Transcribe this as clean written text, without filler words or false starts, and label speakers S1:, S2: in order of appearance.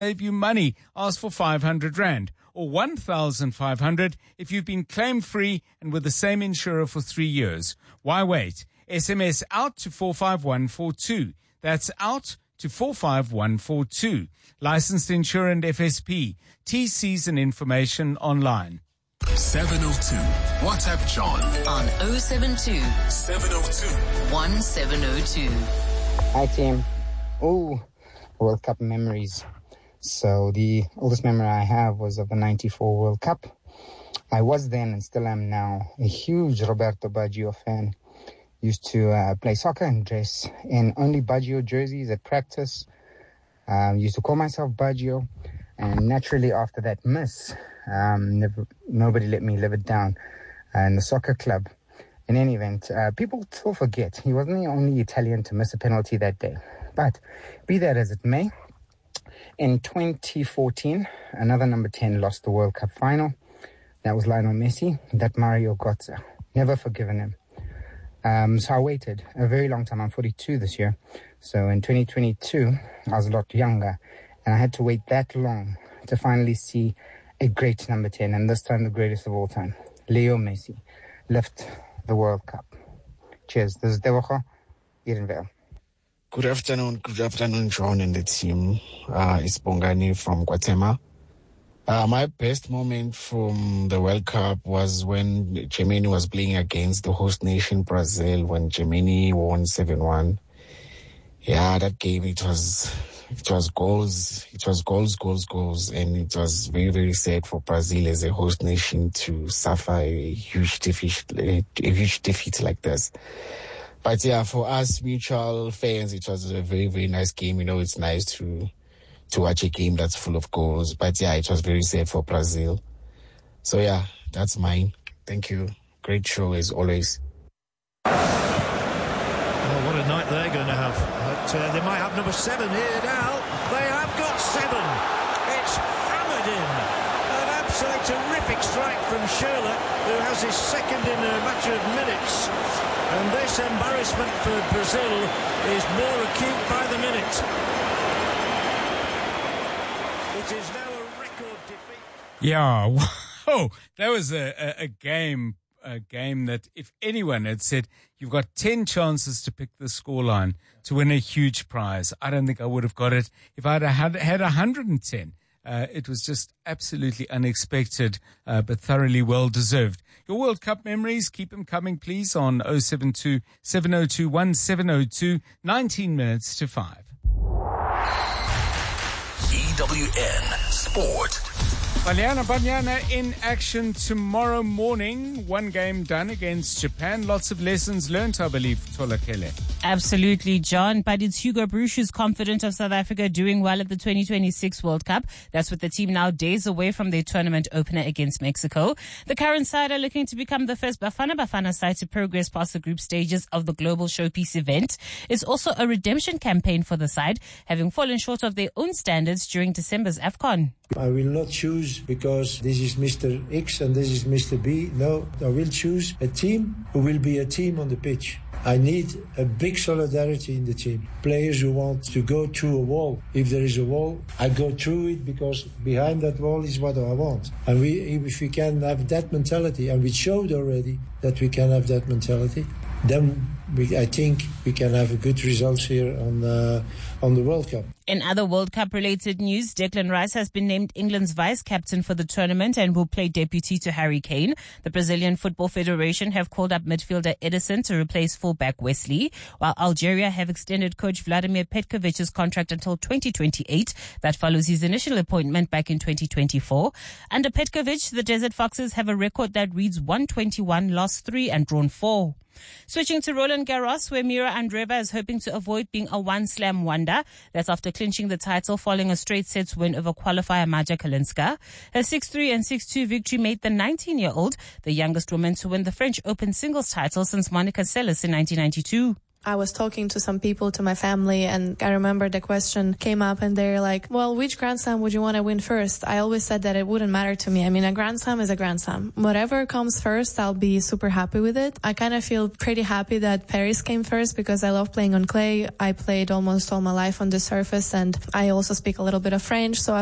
S1: save you money. Ask for 500 Rand or 1,500 if you've been claim-free and with the same insurer for 3 years. Why wait? SMS out to 45142. That's out to 45142. Licensed insurer and FSP. TCs and information online.
S2: 702. WhatsApp John
S3: on 072
S2: 702
S3: 1702.
S4: Hi team. World Cup memories. So the oldest memory I have was of the 94 World Cup. I was then and still am now a huge Roberto Baggio fan. Used to play soccer and dress in only Baggio jerseys at practice. Used to call myself Baggio. And naturally after that miss, nobody let me live it down in the soccer club. In any event, people still forget he wasn't the only Italian to miss a penalty that day. But be that as it may, in 2014, another number 10 lost the World Cup final. That was Lionel Messi, that Mario Götze. Never forgiven him. So I waited a very long time. I'm 42 this year. So in 2022, I was a lot younger. And I had to wait that long to finally see a great number 10. And this time the greatest of all time, Leo Messi, lift the World Cup. Cheers. This is Dewocha, Edenvale.
S5: Good afternoon, John and the team. It's Bongani from Guatemala. My best moment from the World Cup was when Germany was playing against the host nation, Brazil, when Germany won 7-1. Yeah, that game, it was goals. It was goals. And it was very, very sad for Brazil as a host nation to suffer a huge defeat like this. But yeah, for us mutual fans, it was a very, very nice game. You know, it's nice to watch a game that's full of goals. But yeah, it was very sad for Brazil. So yeah, that's mine. Thank you. Great show as always.
S6: Well, what a night they're going to have. But they might have number 7 here now. They have got 7. It's hammered in. An absolutely terrific strike from Schürrle, who has his second in a matter of minutes. And this embarrassment for Brazil is more acute by the minute. It is now a record defeat.
S1: Yeah, whoa, that was a game that if anyone had said, you've got 10 chances to pick the scoreline to win a huge prize, I don't think I would have got it. If I'd had 110, it was just absolutely unexpected, but thoroughly well-deserved. Your World Cup memories, keep them coming, please, on 072 702 1702, 19 minutes to 5.
S2: EWN Sport.
S1: Banyana in action tomorrow morning. One game done against Japan. Lots of lessons learned, I believe, Tolakele.
S7: Absolutely, John. But it's Hugo Broos who's confident of South Africa doing well at the 2026 World Cup. That's with the team now days away from their tournament opener against Mexico. The current side are looking to become the first Bafana side to progress past the group stages of the global showpiece event. It's also a redemption campaign for the side, having fallen short of their own standards during December's AFCON.
S8: I will not choose because this is Mr. X and this is Mr. B. No, I will choose a team who will be a team on the pitch. I need a big solidarity in the team. Players who want to go through a wall. If there is a wall, I go through it because behind that wall is what I want. And if we can have that mentality, and we showed already that we can have that mentality, then I think we can have a good results here on the World Cup.
S7: In other World Cup related news, Declan Rice has been named England's vice captain for the tournament and will play deputy to Harry Kane. The Brazilian Football Federation have called up midfielder Edison to replace fullback Wesley, while Algeria have extended coach Vladimir Petkovic's contract until 2028. That follows his initial appointment back in 2024. Under Petkovic, the Desert Foxes have a record that reads 121, lost 3 and drawn 4. Switching to Roland Garros, where Mira Andreeva is hoping to avoid being a one-slam wonder. That's after clinching the title following a straight sets win over qualifier Maja Kalinska. Her 6-3 and 6-2 victory made the 19-year-old the youngest woman to win the French Open singles title since Monica Seles in 1992.
S9: I was talking to some people, to my family, and I remember the question came up and they're like, well, which Grand Slam would you want to win first? I always said that it wouldn't matter to me. I mean, a Grand Slam is a Grand Slam. Whatever comes first, I'll be super happy with it. I kind of feel pretty happy that Paris came first because I love playing on clay. I played almost all my life on the surface, and I also speak a little bit of French, so